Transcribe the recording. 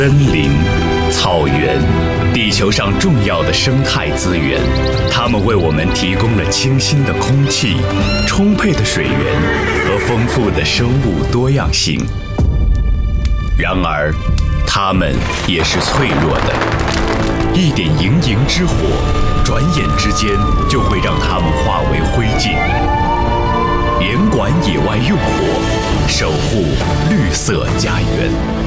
森林、草原，地球上重要的生态资源，它们为我们提供了清新的空气、充沛的水源和丰富的生物多样性。然而，它们也是脆弱的，一点营营之火，转眼之间就会让它们化为灰烬。严管野外用火，守护绿色家园。